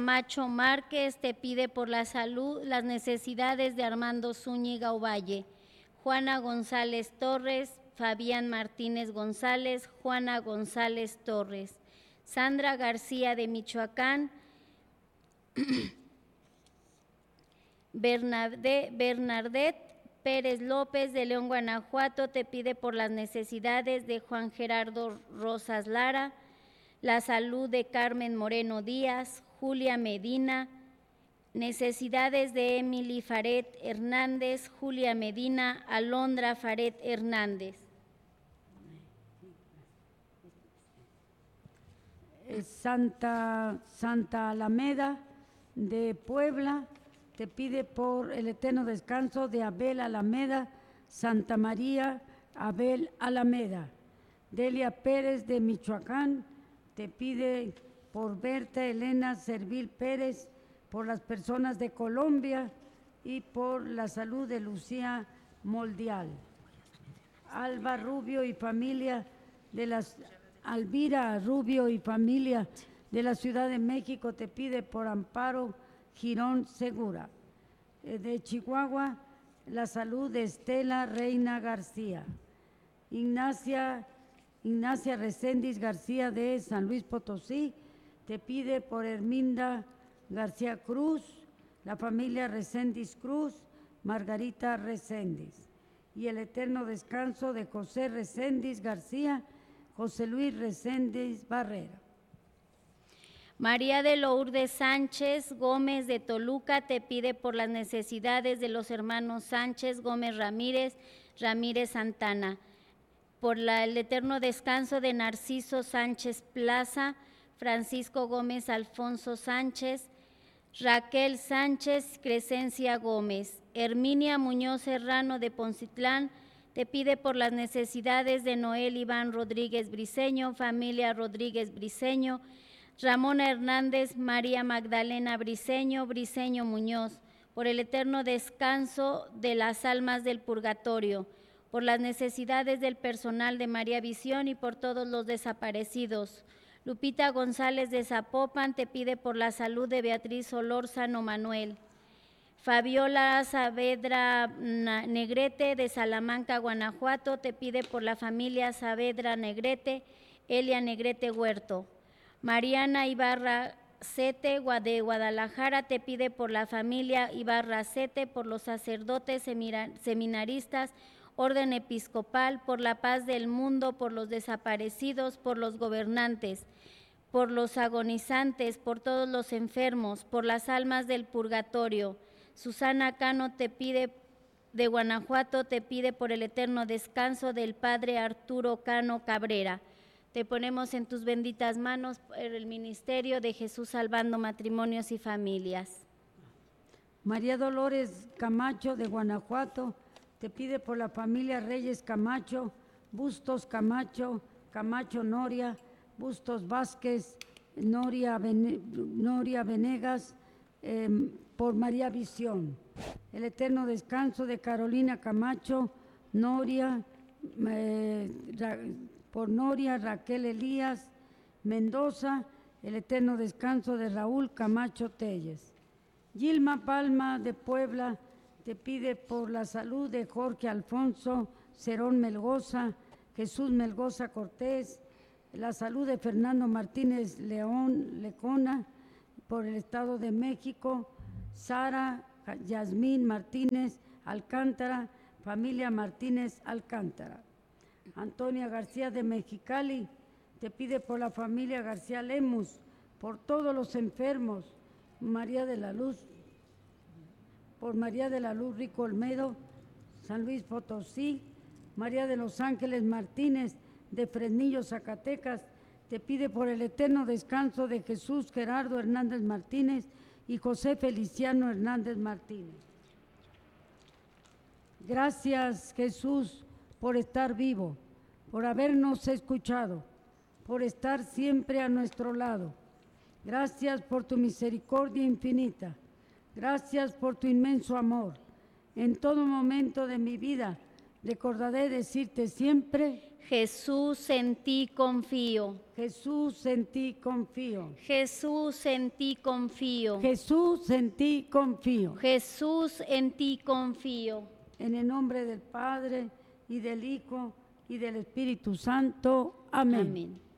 Camacho Márquez te pide por la salud, las necesidades de Armando Zúñiga Ovalle. Juana González Torres, Fabián Martínez González, Juana González Torres. Sandra García de Michoacán, Bernadette Pérez López de León, Guanajuato, te pide por las necesidades de Juan Gerardo Rosas Lara, la salud de Carmen Moreno Díaz, Julia Medina, necesidades de Emily Faret Hernández, Julia Medina, Alondra Faret Hernández. Santa Alameda de Puebla, te pide por el eterno descanso de Abel Alameda, Santa María Abel Alameda. Delia Pérez de Michoacán, te pide por Berta Elena Servil Pérez, por las personas de Colombia y por la salud de Lucía Moldial. Alba Rubio y familia de las Alvira Rubio y familia de la Ciudad de México te pide por Amparo Girón Segura. De Chihuahua, la salud de Estela Reina García. Ignacia Recendis García de San Luis Potosí te pide por Herminda García Cruz, la familia Recendis Cruz, Margarita Recendis. Y el eterno descanso de José Recendis García, José Luis Recendis Barrera. María de Lourdes Sánchez Gómez de Toluca te pide por las necesidades de los hermanos Sánchez, Gómez Ramírez, Ramírez Santana, por el eterno descanso de Narciso Sánchez Plaza, Francisco Gómez Alfonso Sánchez, Raquel Sánchez Crescencia Gómez. Herminia Muñoz Serrano de Poncitlán te pide por las necesidades de Noel Iván Rodríguez Briceño, familia Rodríguez Briceño, Ramona Hernández, María Magdalena Briceño, Briceño Muñoz, por el eterno descanso de las almas del purgatorio, por las necesidades del personal de María Visión y por todos los desaparecidos. Lupita González de Zapopan te pide por la salud de Beatriz Solórzano Manuel. Fabiola Saavedra Negrete de Salamanca, Guanajuato, te pide por la familia Saavedra Negrete, Elia Negrete Huerto. Mariana Ibarra Cete de Guadalajara te pide por la familia Ibarra Cete, por los sacerdotes seminaristas, orden episcopal, por la paz del mundo, por los desaparecidos, por los gobernantes, por los agonizantes, por todos los enfermos, por las almas del purgatorio. Susana Cano te pide, de Guanajuato, te pide por el eterno descanso del padre Arturo Cano Cabrera. Te ponemos en tus benditas manos el ministerio de Jesús salvando matrimonios y familias. María Dolores Camacho de Guanajuato te pide por la familia Reyes Camacho, Bustos Camacho, Camacho Noria, Bustos Vázquez, Noria Venegas, por María Visión. El eterno descanso de Carolina Camacho, Noria, por Noria Raquel Elías Mendoza, el eterno descanso de Raúl Camacho Telles. Gilma Palma de Puebla te pide por la salud de Jorge Alfonso Cerón Melgoza, Jesús Melgoza Cortés, la salud de Fernando Martínez León Lecona, por el Estado de México, Sara Yasmín Martínez Alcántara, familia Martínez Alcántara. Antonia García de Mexicali te pide por la familia García Lemus, por todos los enfermos, María de la Luz, por María de la Luz Rico Olmedo, San Luis Potosí, María de los Ángeles Martínez de Fresnillo, Zacatecas, te pide por el eterno descanso de Jesús Gerardo Hernández Martínez y José Feliciano Hernández Martínez. Gracias, Jesús, por estar vivo, por habernos escuchado, por estar siempre a nuestro lado. Gracias por tu misericordia infinita. Gracias por tu inmenso amor. En todo momento de mi vida recordaré decirte siempre: Jesús, en ti confío. Jesús, en ti confío. Jesús, en ti confío. Jesús, en ti confío. Jesús, en ti confío. En el nombre del Padre, y del Hijo, y del Espíritu Santo. Amén. Amén.